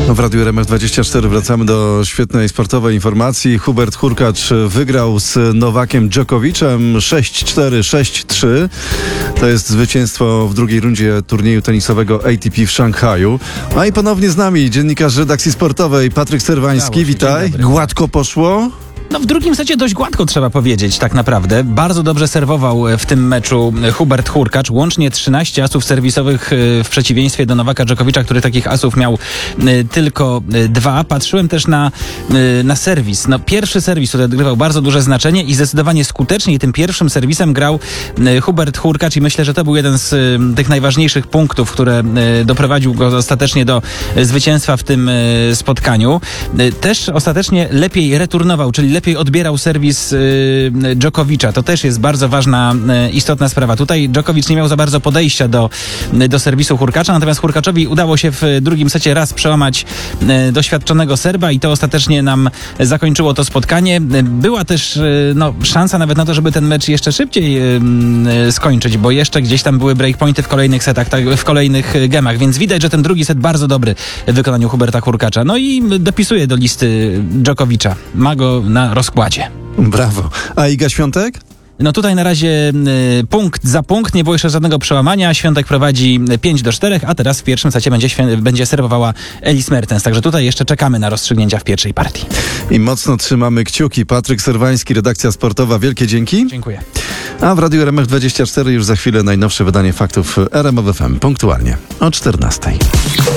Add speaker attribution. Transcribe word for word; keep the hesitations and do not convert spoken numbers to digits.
Speaker 1: No w Radiu R M F dwadzieścia cztery wracamy do świetnej sportowej informacji. Hubert Hurkacz wygrał z Nowakiem Dżokowiczem sześć cztery, sześć trzy. To jest zwycięstwo w drugiej rundzie turnieju tenisowego A T P w Szanghaju. A i ponownie z nami dziennikarz redakcji sportowej Patryk Serwański. Witaj. Gładko poszło?
Speaker 2: No w drugim secie dość gładko, trzeba powiedzieć, tak naprawdę. Bardzo dobrze serwował w tym meczu Hubert Hurkacz. Łącznie trzynaście asów serwisowych w przeciwieństwie do Nowaka Dżokowicza, który takich asów miał tylko dwa. Patrzyłem też na, na serwis. No, pierwszy serwis tutaj odgrywał bardzo duże znaczenie i zdecydowanie skuteczniej tym pierwszym serwisem grał Hubert Hurkacz i myślę, że to był jeden z tych najważniejszych punktów, które doprowadził go ostatecznie do zwycięstwa w tym spotkaniu. Też ostatecznie lepiej returnował, czyli lepiej odbierał serwis y, Dżokowicza. To też jest bardzo ważna, y, istotna sprawa. Tutaj Dżokowicz nie miał za bardzo podejścia do, y, do serwisu Hurkacza, natomiast Hurkaczowi udało się w drugim secie raz przełamać y, doświadczonego Serba i to ostatecznie nam zakończyło to spotkanie. Była też y, no, szansa nawet na to, żeby ten mecz jeszcze szybciej y, y, skończyć, bo jeszcze gdzieś tam były breakpointy w kolejnych setach, tak, w kolejnych gemach, więc widać, że ten drugi set bardzo dobry w wykonaniu Huberta Hurkacza. No i dopisuje do listy Dżokowicza. Ma go na rozkładzie.
Speaker 1: Brawo. A Iga Świątek?
Speaker 2: No tutaj na razie y, punkt za punkt, nie było jeszcze żadnego przełamania. Świątek prowadzi pięć do czterech, a teraz w pierwszym secie będzie, będzie serwowała Elis Mertens. Także tutaj jeszcze czekamy na rozstrzygnięcia w pierwszej partii.
Speaker 1: I mocno trzymamy kciuki. Patryk Serwański, redakcja sportowa. Wielkie dzięki.
Speaker 2: Dziękuję.
Speaker 1: A w Radiu R M F dwadzieścia cztery już za chwilę najnowsze wydanie faktów R M F F M. Punktualnie o czternastej.